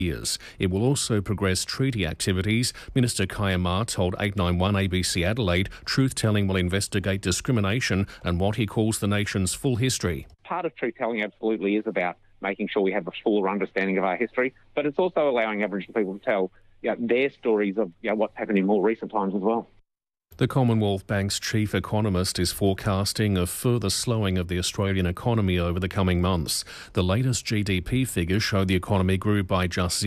years. It will also progress treaty activities. Minister Kaya Ma told 891 ABC Adelaide truth-telling will investigate discrimination and what he calls the nation's full history. Part of truth-telling absolutely is about making sure we have a fuller understanding of our history, but it's also allowing Aboriginal people to tell their stories of what's happened in more recent times as well. The Commonwealth Bank's chief economist is forecasting a further slowing of the Australian economy over the coming months. The latest GDP figures show the economy grew by just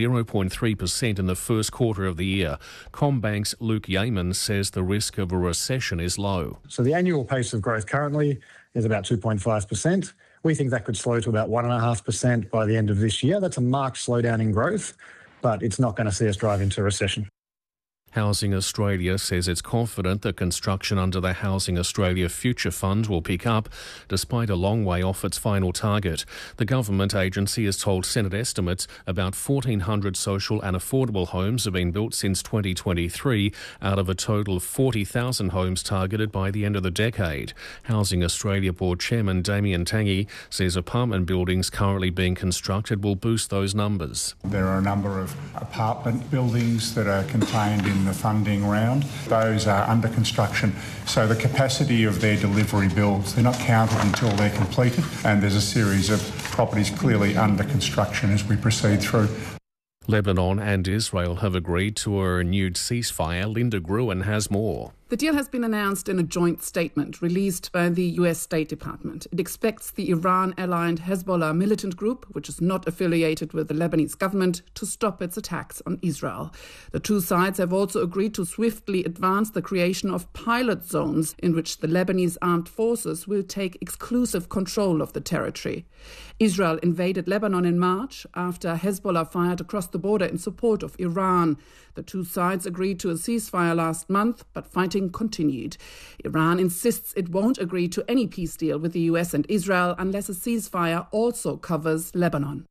0.3% in the first quarter of the year. CommBank's Luke Yeaman says the risk of a recession is low. So the annual pace of growth currently is about 2.5%. We think that could slow to about 1.5% by the end of this year. That's a marked slowdown in growth, but it's not going to see us drive into recession. Housing Australia says it's confident that construction under the Housing Australia Future Fund will pick up, despite a long way off its final target. The government agency has told Senate estimates about 1,400 social and affordable homes have been built since 2023, out of a total of 40,000 homes targeted by the end of the decade. Housing Australia Board Chairman Damien Tangi says apartment buildings currently being constructed will boost those numbers. There are a number of apartment buildings that are contained in the funding round. Those are under construction, so the capacity of their delivery builds, they're not counted until they're completed, and there's a series of properties clearly under construction as we proceed through. Lebanon and Israel have agreed to a renewed ceasefire. Linda Gruen has more. The deal has been announced in a joint statement released by the US State Department. It expects the Iran-aligned Hezbollah militant group, which is not affiliated with the Lebanese government, to stop its attacks on Israel. The two sides have also agreed to swiftly advance the creation of pilot zones in which the Lebanese armed forces will take exclusive control of the territory. Israel invaded Lebanon in March after Hezbollah fired across the border in support of Iran. The two sides agreed to a ceasefire last month, but fighting continued. Iran insists it won't agree to any peace deal with the US and Israel unless a ceasefire also covers Lebanon.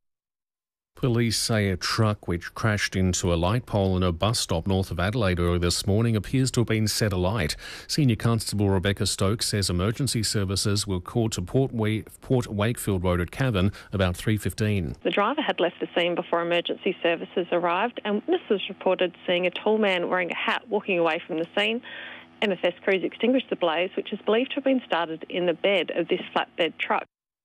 Police say a truck which crashed into a light pole in a bus stop north of Adelaide early this morning appears to have been set alight. Senior Constable Rebecca Stokes says emergency services were called to Port Wakefield Road at Cavan about 3:15. The driver had left the scene before emergency services arrived, and witnesses reported seeing a tall man wearing a hat walking away from the scene. MFS crews extinguished the blaze, which is believed to have been started in the bed of this flatbed truck.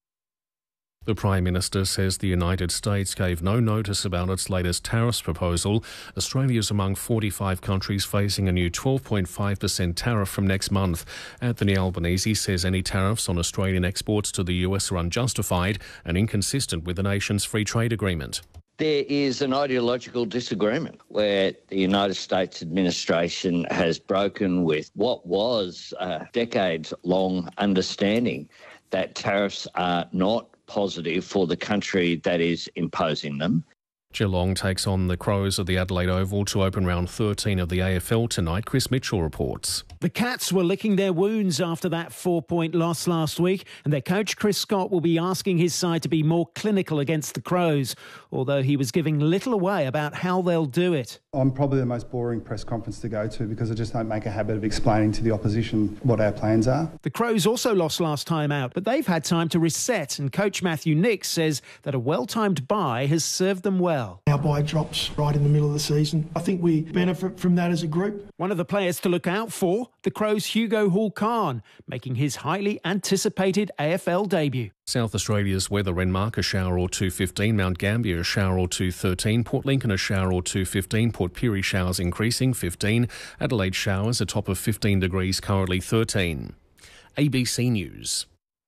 The Prime Minister says the United States gave no notice about its latest tariffs proposal. Australia is among 45 countries facing a new 12.5% tariff from next month. Anthony Albanese says any tariffs on Australian exports to the US are unjustified and inconsistent with the nation's free trade agreement. There is an ideological disagreement where the United States administration has broken with what was a decades-long understanding that tariffs are not positive for the country that is imposing them. Geelong takes on the Crows at the Adelaide Oval to open round 13 of the AFL tonight. Chris Mitchell reports. The Cats were licking their wounds after that 4-point loss last week, and their coach Chris Scott will be asking his side to be more clinical against the Crows, although he was giving little away about how they'll do it. I'm probably the most boring press conference to go to because I just don't make a habit of explaining to the opposition what our plans are. The Crows also lost last time out, but they've had time to reset, and coach Matthew Nix says that a well-timed bye has served them well. Our bye drops right in the middle of the season. I think we benefit from that as a group. One of the players to look out for, the Crows' Hugo Hall-Khan, making his highly anticipated AFL debut. South Australia's weather: Renmark a shower or 2:15, Mount Gambier a shower or 2:13, Port Lincoln a shower or 2:15, Port Pirie showers increasing 15, Adelaide showers a top of 15 degrees, currently 13. ABC News.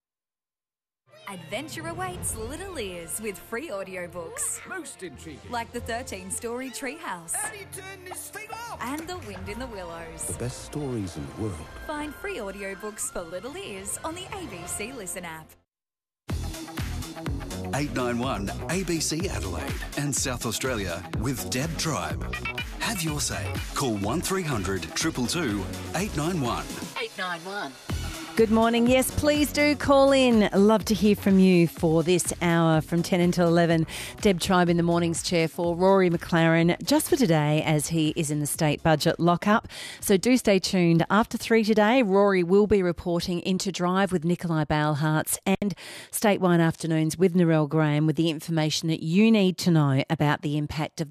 Adventure awaits little ears with free audiobooks. Most intriguing. Like the 13-story Treehouse. How do you turn this thing off? And The Wind in the Willows. The best stories in the world. Find free audiobooks for little ears on the ABC Listen app. 891 ABC Adelaide and South Australia with Deb Tribe. Have your say. Call 1300 222 891. 891. Good morning. Yes, please do call in. Love to hear from you for this hour from 10 until 11. Deb Tribe in the mornings chair for Rory McLaren just for today as he is in the state budget lockup. So do stay tuned. After 3 today, Rory will be reporting into Drive with Nikolai Bauerhartz and Statewide Afternoons with Narelle Graham with the information that you need to know about the impact of